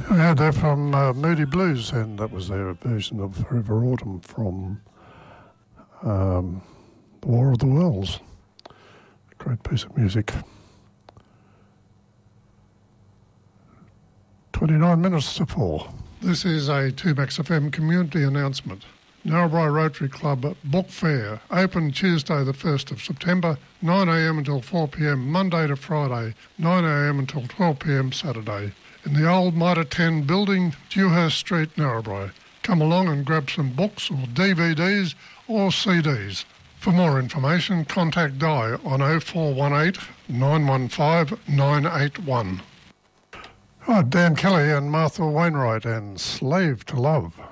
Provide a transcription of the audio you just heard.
We had that from Moody Blues, and that was their version of Forever Autumn from The War of the Worlds. A great piece of music. 29 minutes to 4. This is a 2Max FM community announcement. Narrabri Rotary Club Book Fair, open Tuesday the 1st of September, 9am until 4pm, Monday to Friday, 9am until 12pm Saturday, in the old Mitre 10 building, Dewhurst Street, Narrabri. Come along and grab some books or DVDs or CDs. For more information, contact Di on 0418 915 981. Right, Dan Kelly and Martha Wainwright and Slave to Love.